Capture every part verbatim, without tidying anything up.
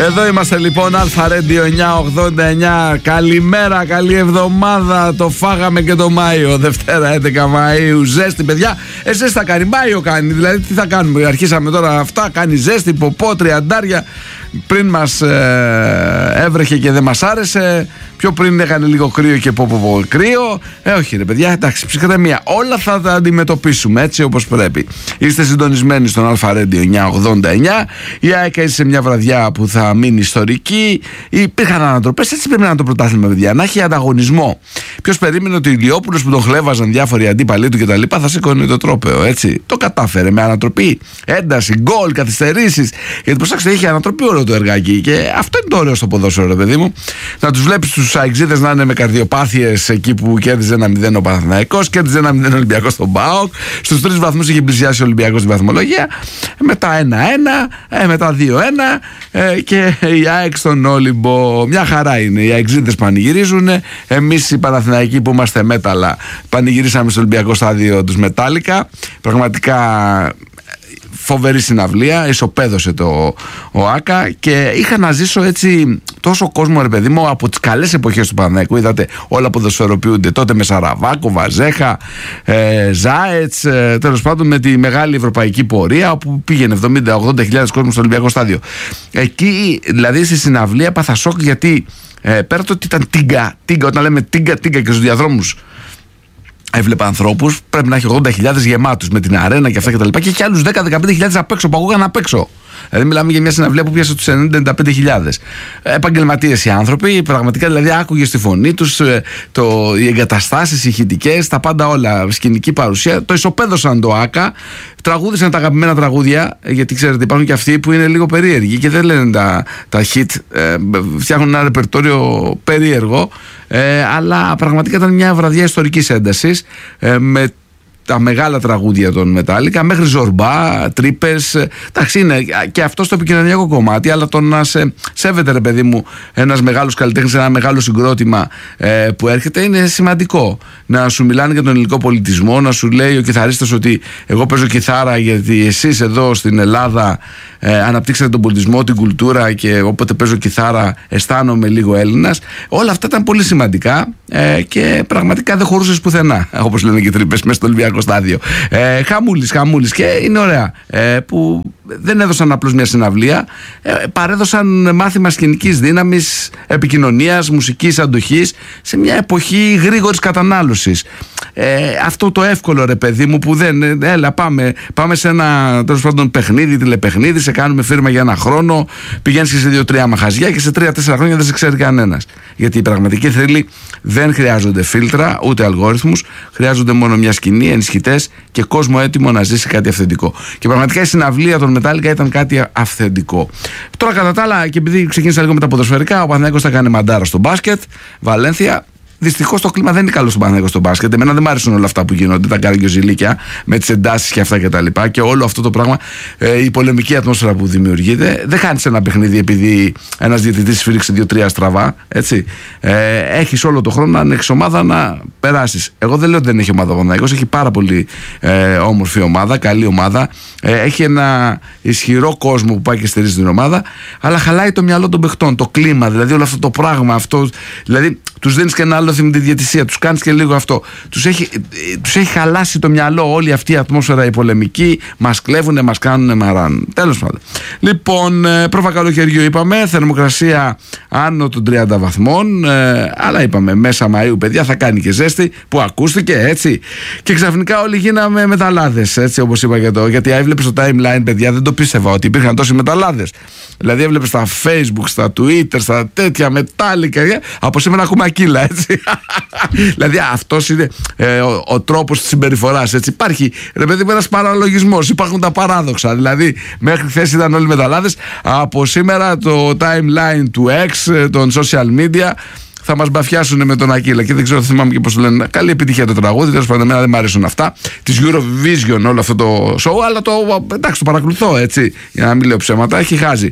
Εδώ είμαστε λοιπόν, Αλφα Radio εννιακόσια ογδόντα εννιά. Καλημέρα, καλή εβδομάδα. Το φάγαμε και το Μάιο. Δευτέρα έντεκα Μαΐου. Ζέστη, παιδιά. Εσείς θα κάνει, Μάιο κάνει. Δηλαδή, τι θα κάνουμε. Αρχίσαμε τώρα αυτά. Κάνει ζέστη, ποπό, τριαντάρια. Πριν μας ε, έβρεχε και δεν μας άρεσε. Πιο πριν έκανε λίγο κρύο και πω, πω, πω κρύο. Ε, όχι ρε παιδιά, εντάξει, ψυχραιμία. Όλα θα τα αντιμετωπίσουμε έτσι όπως πρέπει. Είστε συντονισμένοι στον Αλφα Radio εννιακόσια ογδόντα εννιά. Η ΑΕΚ έζησε σε μια βραδιά που θα μείνει ιστορική. Υπήρχαν ανατροπές, έτσι πρέπει να είναι το πρωτάθλημα, παιδιά. Να έχει ανταγωνισμό. Ποιος περίμενε ότι ο Ηλιόπουλος που τον χλέβαζαν διάφοροι αντίπαλοι του κτλ. Θα σήκωνε το τρόπαιο, έτσι. Το κατάφερε με ανατροπή, ένταση, γκολ, καθυστερήσεις. Γιατί προσέξτε, είχε ανατροπή όλο το εργάκι. Και αυτό είναι το ωραίο στο ποδόσφαιρο, ρε παιδί μου. Να τους βλέπεις τους αεξίδες να είναι με καρδιοπάθειες εκεί που κέρδιζε ένα μηδέν ο Παναθηναϊκός, κέρδιζε ένα μηδέν ο Ολυμπιακός στον ΠΑΟΚ. Στους τρεις βαθμούς είχε πλησιάσει ο Ολυμπιακός στην βαθμολογία. Μετά ένα ένα, ε, μετά δύο ένα ε, και η ΑΕΚ στον Όλυμπο. Μια χαρά είναι. Οι αεξίδες πανηγυρίζουν. Εμείς οι Παναθηναϊκοί που είμαστε μέταλλα πανηγυρίσαμε στο Ολυμπιακό στάδιο τους Μετάλλικα. Πραγματικά φοβερή συναυλία, ισοπαίδωσε το ο Άκα και είχα να ζήσω έτσι τόσο κόσμο, ρε παιδί μου, από τις καλές εποχές του Παναθηναϊκού. Είδατε, όλα ποδοσφαιροποιούνται τότε με Σαραβάκο, Βαζέχα, ε, Ζάετς, ε, τέλος πάντων με τη μεγάλη ευρωπαϊκή πορεία όπου πήγαινε εβδομήντα με ογδόντα χιλιάδες κόσμο στο Ολυμπιακό στάδιο. Εκεί δηλαδή στη συναυλία πάθα σοκ γιατί ε, πέρα το ότι ήταν τίγκα, τίγκα, όταν λέμε τίγκα, τίγκα και στους διαδρόμους έβλεπα ανθρώπους, πρέπει να έχει ογδόντα χιλιάδες γεμάτους με την αρένα και αυτά και τα λοιπά, και έχει άλλους δέκα με δεκαπέντε χιλιάδες απ' έξω που ακούγαν απ' έξω. Δηλαδή, μιλάμε για μια συναυλία που πιάσε τους ενενήντα με ενενήντα πέντε χιλιάδες. Επαγγελματίες οι άνθρωποι, πραγματικά δηλαδή άκουγες τη φωνή τους, το, οι εγκαταστάσεις, οι ηχητικές, τα πάντα όλα, σκηνική παρουσία. Το ισοπαίδωσαν το Άκα, τραγούδισαν τα αγαπημένα τραγούδια, γιατί ξέρετε, υπάρχουν και αυτοί που είναι λίγο περίεργοι και δεν λένε τα, τα hit, ε, φτιάχνουν ένα ρεπερτόριο περίεργο. Ε, αλλά πραγματικά ήταν μια βραδιά ιστορικής έντασης, ε, με τα μεγάλα τραγούδια των Μετάλλικα μέχρι Ζορμπά, τρύπες. Εντάξει, είναι και αυτό στο επικοινωνιακό κομμάτι, αλλά το να σε σέβεται, ρε παιδί μου, ένας μεγάλος καλλιτέχνης, ένα μεγάλο συγκρότημα ε, που έρχεται, είναι σημαντικό. Να σου μιλάνε για τον ελληνικό πολιτισμό, να σου λέει ο κιθαρίστας ότι εγώ παίζω κιθάρα γιατί εσείς εδώ στην Ελλάδα ε, αναπτύξατε τον πολιτισμό, την κουλτούρα, και όποτε παίζω κιθάρα αισθάνομαι λίγο Έλληνας. Όλα αυτά ήταν πολύ σημαντικά ε, και πραγματικά δεν χωρούσες πουθενά, όπως λένε και τρύπες μέσα στο Ολυμπιακό στάδιο. Ε, χαμούλης, χαμούλης, και είναι ωραία ε, που δεν έδωσαν απλώς μια συναυλία, ε, παρέδωσαν μάθημα σκηνικής δύναμης, επικοινωνίας, μουσικής αντοχής σε μια εποχή γρήγορης κατανάλωσης. Ε, αυτό το εύκολο, ρε παιδί μου, που δεν, έλα πάμε, πάμε σε ένα τέλος πάντων παιχνίδι, τηλεπαιχνίδι, σε κάνουμε φίρμα για ένα χρόνο, πηγαίνεις και σε δύο-τρία μαχαζιά και σε τρία-τέσσερα χρόνια δεν σε ξέρει κανένας. Γιατί οι πραγματικοί θρύλοι δεν χρειάζονται φίλτρα ούτε αλγόριθμους, χρειάζονται μόνο μια σκηνή, ενισχυτές και κόσμο έτοιμο να ζήσει κάτι αυθεντικό. Και πραγματικά η συναυλία των Μετάλλικα ήταν κάτι αυθεντικό. Τώρα, κατά τα άλλα, και επειδή ξεκίνησα λίγο με τα ποδοσφαιρικά, ο Παναθηναϊκός θα κάνει μαντάρα στο μπάσκετ, Βαλένθια. Δυστυχώς το κλίμα δεν είναι καλό στον Παναθηναϊκό στο μπάσκετ. Εμένα δεν μ' άρεσαν όλα αυτά που γίνονται, τα καραγκιόζηλίκια με τις εντάσεις και αυτά και τα λοιπά. Και όλο αυτό το πράγμα, ε, η πολεμική ατμόσφαιρα που δημιουργείται. Δεν χάνεις ένα παιχνίδι επειδή ένας διαιτητής σφύριξε δύο-τρία στραβά. Έτσι. Ε, έχεις όλο το χρόνο να έχεις ομάδα να περάσεις. Εγώ δεν λέω ότι δεν έχει ομάδα ο Παναθηναϊκός. Έχει πάρα πολύ ε, όμορφη ομάδα, καλή ομάδα. Ε, έχει ένα ισχυρό κόσμο που πάει και στηρίζει την ομάδα. Αλλά χαλάει το μυαλό των παιχτών, το κλίμα, δηλαδή όλο αυτό το πράγμα. Αυτό, δηλαδή τους δίνεις και ένα άλλο με τη διαιτησία, τους κάνεις και λίγο αυτό. Τους έχει, τους έχει χαλάσει το μυαλό όλη αυτή η ατμόσφαιρα η πολεμική. Μας κλέβουνε, μας κάνουνε μαράν. Τέλος πάντων. Λοιπόν, πρόβα καλοκαιριού είπαμε, θερμοκρασία άνω των τριάντα βαθμών. Ε, αλλά είπαμε, μέσα Μαΐου, παιδιά, θα κάνει και ζέστη, που ακούστηκε έτσι. Και ξαφνικά όλοι γίναμε μεταλλάδες, έτσι όπως είπα και το. Γιατί έβλεπες στο timeline, παιδιά, δεν το πίστευα ότι υπήρχαν τόσοι μεταλλάδες. Δηλαδή έβλεπες στα Facebook, στα Twitter, στα τέτοια Μετάλλικα. Από σήμερα ακούμε ακύλα, έτσι. Δηλαδή αυτός είναι ε, ο, ο τρόπος της συμπεριφοράς, έτσι. Υπάρχει, ρε παιδί μου, ένας παραλογισμός, υπάρχουν τα παράδοξα. Δηλαδή μέχρι χθες ήταν όλοι μεταλλάδες, από σήμερα το timeline του X, των social media, θα μας μπαφιάσουν με τον Ακύλα. Και δεν ξέρω, θυμάμαι και πώς το λένε. Καλή επιτυχία το τραγούδι. Τέλος πάντων, εμένα δεν μου αρέσουν αυτά. Της Eurovision, όλο αυτό το show, αλλά το, εντάξει, το παρακολουθώ, έτσι. Για να μην λέω ψέματα, έχει χάσει.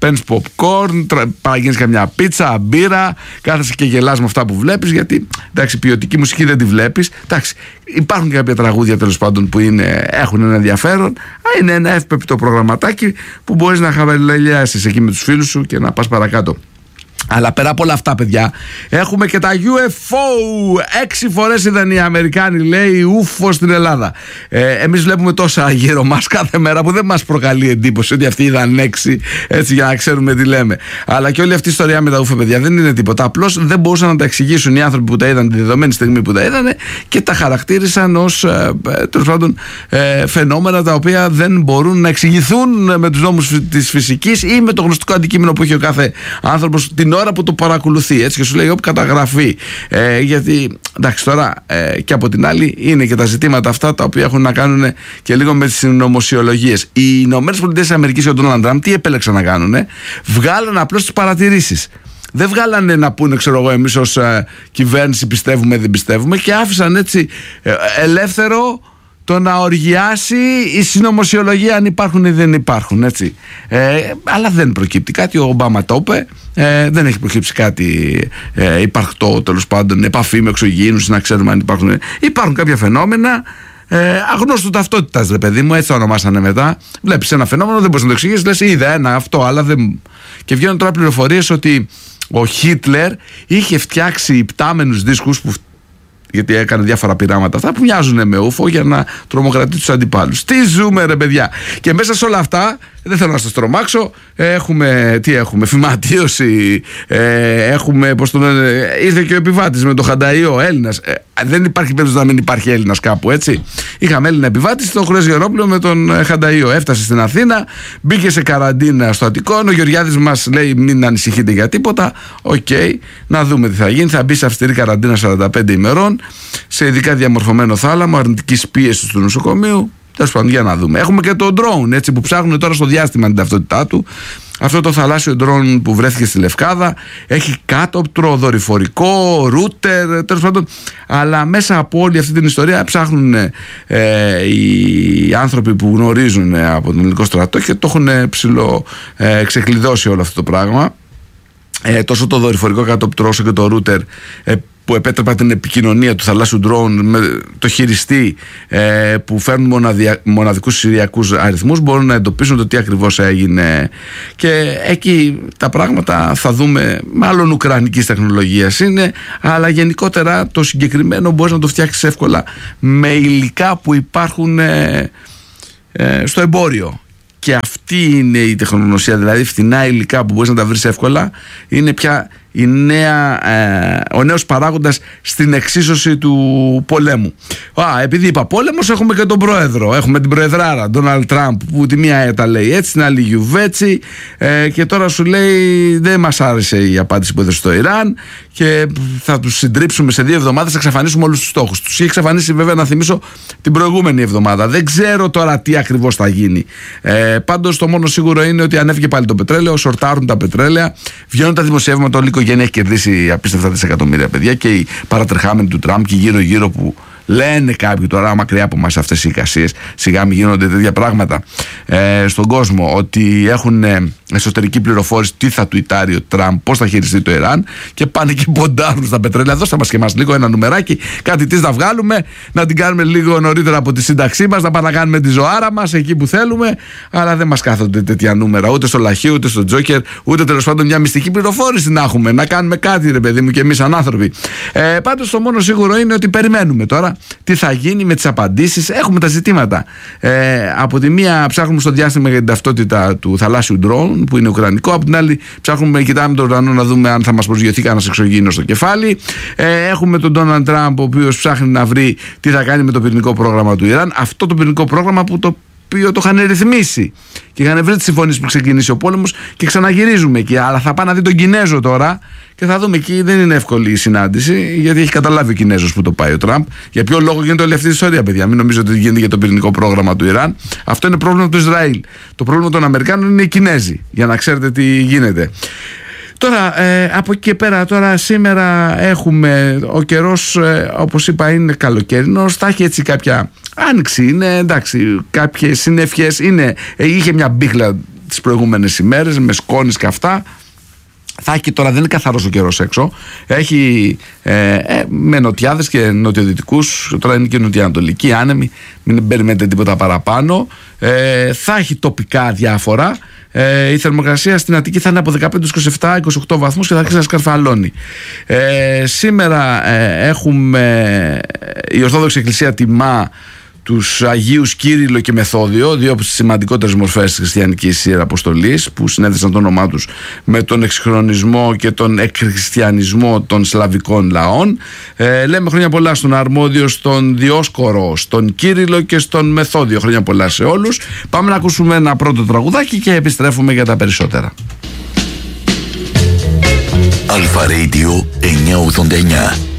παίρνεις popcorn, παραγγείλεις καμιά πίτσα, μπύρα, κάθεσαι και γελάς με αυτά που βλέπεις, γιατί εντάξει, ποιοτική μουσική δεν τη βλέπεις. Εντάξει, υπάρχουν και κάποια τραγούδια τέλος πάντων που είναι, έχουν ένα ενδιαφέρον. Είναι ένα εύπεπτο προγραμματάκι που μπορείς να χαβαλιάσεις εκεί με τους φίλους σου και να πας παρακάτω. Αλλά πέρα από όλα αυτά, παιδιά, έχουμε και τα γιου εφ ο. Έξι φορές είδαν οι Αμερικάνοι, λέει, ούφο στην Ελλάδα. Ε, εμείς βλέπουμε τόσα γύρω μας κάθε μέρα που δεν μας προκαλεί εντύπωση ότι αυτοί είδαν έξι, έτσι, για να ξέρουμε τι λέμε. Αλλά και όλη αυτή η ιστορία με τα ούφο, παιδιά, δεν είναι τίποτα. Απλώς δεν μπορούσαν να τα εξηγήσουν οι άνθρωποι που τα είδαν τη δεδομένη στιγμή που τα είδαν και τα χαρακτήρισαν ως ε, τέλος πάντων ε, φαινόμενα τα οποία δεν μπορούν να εξηγηθούν με τους νόμους της φυσικής ή με το γνωστικό αντικείμενο που έχει ο κάθε άνθρωπος την ώρα που το παρακολουθεί, έτσι, και σου λέει όπου καταγραφή. Ε, γιατί εντάξει, τώρα ε, και από την άλλη είναι και τα ζητήματα αυτά τα οποία έχουν να κάνουν και λίγο με τις συνωμοσιολογίες. Οι Ηνωμένες Πολιτείες της Αμερικής και ο Ντόναλντ Τραμπ τι επέλεξαν να κάνουν? Βγάλαν απλώς τις παρατηρήσεις. Δεν βγάλανε να πούνε, ξέρω εγώ, εμείς ως ε, κυβέρνηση πιστεύουμε, δεν πιστεύουμε, και άφησαν έτσι ε, ελεύθερο το να οργιάσει η συνωμοσιολογία, αν υπάρχουν ή δεν υπάρχουν, έτσι. Ε, αλλά δεν προκύπτει κάτι. Ο Ομπάμα το είπε, ε, δεν έχει προκύψει κάτι ε, υπαρκτό, τέλος πάντων, επαφή με εξωγήινους, να ξέρουμε αν υπάρχουν. Υπάρχουν κάποια φαινόμενα ε, αγνώστου ταυτότητας, ρε παιδί μου, έτσι το ονομάσανε μετά. Βλέπεις ένα φαινόμενο, δεν μπορείς να το εξηγήσεις, λες είδα ένα αυτό, αλλά δεν. Και βγαίνουν τώρα πληροφορίες ότι ο Χίτλερ είχε φτιάξει υπτάμενους δίσκους, που γιατί έκανε διάφορα πειράματα αυτά που μοιάζουν με ούφο για να τρομοκρατεί τους αντιπάλους. Τι ζούμε, ρε παιδιά! Και μέσα σε όλα αυτά, δεν θέλω να σας τρομάξω, έχουμε, τι έχουμε, φυματίωση, ε, έχουμε, πώς το λένε, ήρθε και ο επιβάτης με το Χανταϊό, Έλληνας. Ε, δεν υπάρχει περίπτωση να μην υπάρχει Έλληνας κάπου, έτσι. Είχαμε Έλληνα επιβάτη στο Χρέος Γερόπλαιο με τον Χανταϊό. Έφτασε στην Αθήνα, μπήκε σε καραντίνα στο Αττικό. Ο Γεωργιάδης μας λέει μην ανησυχείτε για τίποτα. Οκ, okay, να δούμε τι θα γίνει. Θα μπει σε αυστηρή καραντίνα σαράντα πέντε ημερών, σε ειδικά διαμορφωμένο θάλαμο, αρνητικής πίεσης του νοσοκομείου. Τέλος πάντων, για να δούμε. Έχουμε και το drone, έτσι, που ψάχνουν τώρα στο διάστημα την ταυτότητά του. Αυτό το θαλάσσιο drone που βρέθηκε στη Λευκάδα έχει κάτωπτρο, δορυφορικό, ρούτερ, τέλος πάντων. Αλλά μέσα από όλη αυτή την ιστορία ψάχνουν ε, οι άνθρωποι που γνωρίζουν ε, από τον ελληνικό στρατό και το έχουν ψηλό ε, ξεκλειδώσει όλο αυτό το πράγμα. Ε, τόσο το δορυφορικό κάτωπτρο όσο και το ρούτερ ε, που επέτρεπαν την επικοινωνία του θαλάσσιου drone με το χειριστή ε, που φέρνουν μοναδια, μοναδικούς συριακούς αριθμούς, μπορούν να εντοπίσουν το τι ακριβώς έγινε. Και εκεί τα πράγματα θα δούμε, μάλλον ουκρανικής τεχνολογίας είναι, αλλά γενικότερα το συγκεκριμένο μπορείς να το φτιάξεις εύκολα με υλικά που υπάρχουν ε, ε, στο εμπόριο. Και αυτή είναι η τεχνογνωσία, δηλαδή φθηνά υλικά που μπορείς να τα βρεις εύκολα, είναι πια η νέα, ε, ο νέος παράγοντας στην εξίσωση του πολέμου. Α, επειδή είπα πόλεμος, έχουμε και τον πρόεδρο, έχουμε την προεδράρα, Ντόναλντ Τραμπ, που τη μία τα λέει έτσι, την άλλη γιουβέτσι, ε, και τώρα σου λέει δεν μας άρεσε η απάντηση που έδωσε στο Ιράν και θα τους συντρίψουμε σε δύο εβδομάδες, θα εξαφανίσουμε όλους τους στόχους. Τους είχε εξαφανίσει, βέβαια, να θυμίσω, την προηγούμενη εβδομάδα. Δεν ξέρω τώρα τι ακριβώς θα γίνει. Ε, πάντως το μόνο σίγουρο είναι ότι ανέβηκε πάλι το πετρέλαιο, σορτάρουν τα πετρέλαια, βγαίνουν τα δημοσιεύματα, όλη η οικογένεια έχει κερδίσει απίστευτα δισεκατομμύρια, παιδιά, και οι παρατρεχάμενοι του Τραμπ και γύρω-γύρω που λένε κάποιοι τώρα μακριά από μας αυτές οι εικασίες, σιγά μην γίνονται τέτοια πράγματα ε, στον κόσμο, ότι έχουν ε, εσωτερική πληροφόρηση τι θα τουιτάρει ο Τραμπ, πώς θα χειριστεί το Ιράν, και πάνε και ποντάρουν στα πετρέλαια. Δώστε μας και εμάς λίγο ένα νουμεράκι, κάτι της να βγάλουμε, να την κάνουμε λίγο νωρίτερα από τη σύνταξή μας, να πάμε να κάνουμε τη ζωάρα μας εκεί που θέλουμε, αλλά δεν μας κάθονται τέτοια νούμερα ούτε στο Λαχείο ούτε στο Τζόκερ, ούτε τέλος πάντων μια μυστική πληροφόρηση να έχουμε, να κάνουμε κάτι, ρε παιδί μου, και εμείς σαν άνθρωποι. Ε, πάντως το μόνο σίγουρο είναι ότι περιμένουμε τώρα τι θα γίνει με τις απαντήσεις. Έχουμε τα ζητήματα. Ε, από τη μία ψάχνουμε στο διάστημα για την ταυτότητα του θαλάσσιου drone που είναι ουκρανικό. Από την άλλη ψάχνουμε, κοιτάμε τον ουρανό να δούμε αν θα μας προσγειωθεί κανένας εξωγήινος στο κεφάλι. Ε, έχουμε τον Ντόναλντ Τραμπ, ο οποίος ψάχνει να βρει τι θα κάνει με το πυρηνικό πρόγραμμα του Ιράν. Αυτό το πυρηνικό πρόγραμμα που το οποίο το είχαν ρυθμίσει και είχαν βρει τις συμφωνίες που ξεκινήσει ο πόλεμος και ξαναγυρίζουμε εκεί. Αλλά θα πάει να δει τον Κινέζο τώρα και θα δούμε εκεί. Δεν είναι εύκολη η συνάντηση, γιατί έχει καταλάβει ο Κινέζος που το πάει ο Τραμπ. Για ποιο λόγο γίνεται όλη αυτή η ιστορία, παιδιά? Μην νομίζετε ότι γίνεται για το πυρηνικό πρόγραμμα του Ιράν. Αυτό είναι πρόβλημα του Ισραήλ. Το πρόβλημα των Αμερικάνων είναι οι Κινέζοι, για να ξέρετε τι γίνεται. Τώρα, ε, από εκεί και πέρα, τώρα σήμερα έχουμε, ο καιρός, ε, όπως είπα, είναι καλοκαιρινός, θα έχει έτσι κάποια άνοιξη, είναι εντάξει, κάποιες συννεφιές, είναι, ε, είχε μια μπίχλα τις προηγούμενες ημέρες, με σκόνης και αυτά. Θα έχει, τώρα δεν είναι καθαρός ο καιρός έξω. Έχει ε, ε, με νοτιάδες και νοτιοδυτικούς. Τώρα είναι και νοτιοανατολική άνεμη. Μην περιμένετε τίποτα παραπάνω. Ε, θα έχει τοπικά διάφορα. Ε, η θερμοκρασία στην Αττική θα είναι από δεκαπέντε είκοσι επτά είκοσι οκτώ βαθμούς και θα αρχίσει να σκαρφαλώνει. Ε, σήμερα ε, έχουμε η Ορθόδοξη Εκκλησία τιμά τους Αγίους Κύριλλο και Μεθόδιο, δύο από τις σημαντικότερες μορφές της χριστιανικής ιεραποστολής, που συνέδεσαν το όνομά τους με τον εξυγχρονισμό και τον εκχριστιανισμό των σλαβικών λαών. Ε, λέμε χρόνια πολλά στον αρμόδιο, στον Διόσκορο, στον Κύριλλο και στον Μεθόδιο. Χρόνια πολλά σε όλους. Πάμε να ακούσουμε ένα πρώτο τραγουδάκι και επιστρέφουμε για τα περισσότερα. Αλφα Radio εννιακόσια ογδόντα εννιά.